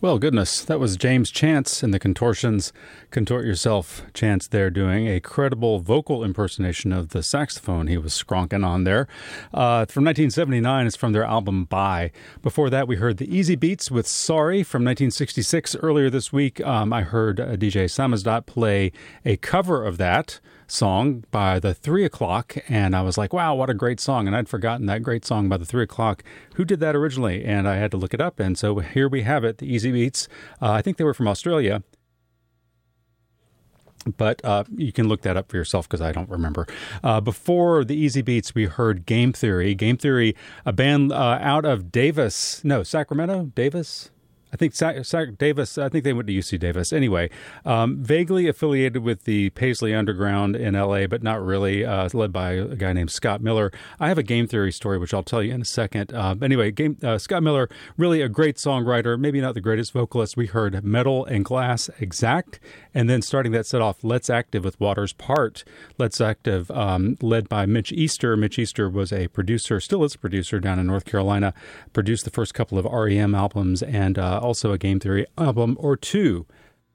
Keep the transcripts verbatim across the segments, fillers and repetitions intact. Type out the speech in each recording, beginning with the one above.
Well, goodness, that was James Chance and the Contortions. Contort Yourself. Chance there doing a credible vocal impersonation of the saxophone he was skronking on there. Uh, from nineteen seventy-nine, it's from their album Bye. Before that, we heard the Easy Beats with Sorry from nineteen sixty-six. Earlier this week, um, I heard uh, D J Samizdat play a cover of that song by the Three O'Clock, and I was like, wow, what a great song. And I'd forgotten that great song by the Three O'Clock. Who did that originally? And I had to look it up, and so here we have it, the Easy Beats. Uh, I think they were from Australia, but uh, you can look that up for yourself because I don't remember. Uh, before the Easy Beats, we heard Game Theory. Game Theory, a band uh, out of Davis, no, Sacramento, Davis? I think Sac- Sac- Davis, I think they went to U C Davis. Anyway, um, vaguely affiliated with the Paisley Underground in L A, but not really, uh, led by a guy named Scott Miller. I have a Game Theory story, which I'll tell you in a second. Uh, anyway, game, uh, Scott Miller, really a great songwriter, maybe not the greatest vocalist. We heard Metal and Glass Exact, and then starting that set off, Let's Active with Waters Part. Let's Active, um, led by Mitch Easter. Mitch Easter was a producer, still is a producer down in North Carolina, produced the first couple of R E M albums, and uh, also a Game Theory album or two.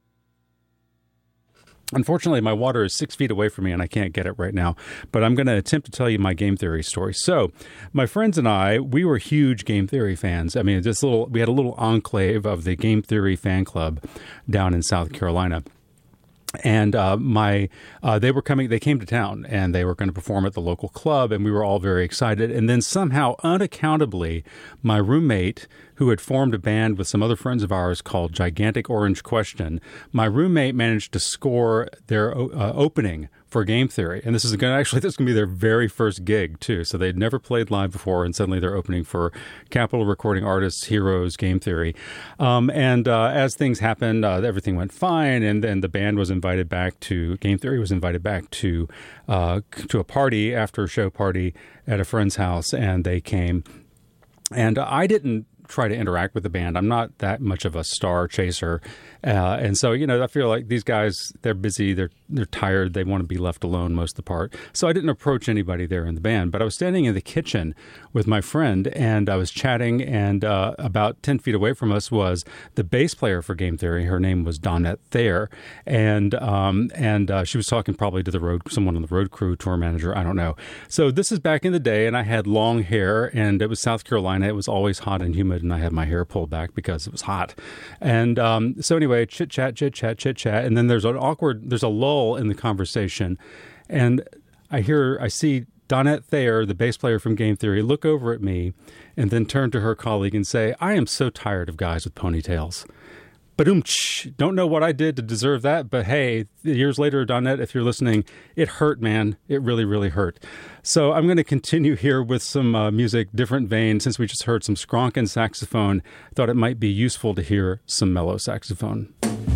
Unfortunately, my water is six feet away from me and I can't get it right now, but I'm going to attempt to tell you my Game Theory story. So my friends and I, we were huge Game Theory fans. I mean, this little, we had a little enclave of the Game Theory fan club down in South Carolina. And uh, my, uh, they were coming, they came to town and they were going to perform at the local club, and we were all very excited. And then somehow, unaccountably, my roommate, who had formed a band with some other friends of ours called Gigantic Orange Question, my roommate managed to score their uh, opening for Game Theory. And this is going to actually, this is going to be their very first gig, too. So they'd never played live before, and suddenly they're opening for Capitol Recording Artists, Heroes, Game Theory. Um, and uh, as things happened, uh, everything went fine. And then the band was invited back to, Game Theory was invited back to, uh, to a party, after a show party at a friend's house. And they came. And I didn't try to interact with the band. I'm not that much of a star chaser. Uh, and so, you know, I feel like these guys, they're busy, they're they're tired, they want to be left alone most of the part. So I didn't approach anybody there in the band, but I was standing in the kitchen with my friend, and I was chatting, and uh, about ten feet away from us was the bass player for Game Theory. Her name was Donette Thayer, and um, and uh, she was talking probably to the road, someone on the road crew, tour manager, I don't know. So this is back in the day, and I had long hair, and it was South Carolina. It was always hot and humid, and I had my hair pulled back because it was hot. And um, so anyway, chit chat, chit chat, chit chat, and then there's an awkward, there's a lull in the conversation, and I hear, I see Donette Thayer, the bass player from Game Theory, look over at me and then turn to her colleague and say, "I am so tired of guys with ponytails." Ba-doom-tsh. Don't know what I did to deserve that, but hey, years later, Donette, if you're listening, it hurt, man. It really, really hurt. So I'm going to continue here with some uh, music, different vein. Since we just heard some skronk and saxophone, thought it might be useful to hear some mellow saxophone.